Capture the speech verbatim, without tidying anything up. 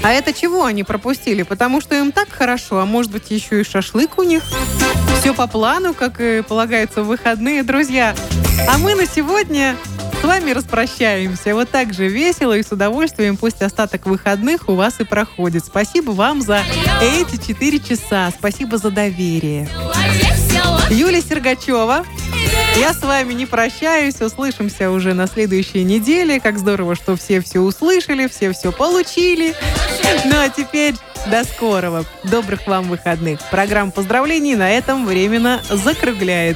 А это чего они пропустили? Потому что им так хорошо, а может быть еще и шашлык у них. Все по плану, как и полагается в выходные, друзья. А мы на сегодня с вами распрощаемся. Вот так же весело и с удовольствием пусть остаток выходных у вас и проходит. Спасибо вам за эти четыре часа. Спасибо за доверие. Юлия Сергачева. Я с вами не прощаюсь. Услышимся уже на следующей неделе. Как здорово, что все все услышали, все все получили. Ну а теперь до скорого. Добрых вам выходных. Программа поздравлений на этом временно закругляется.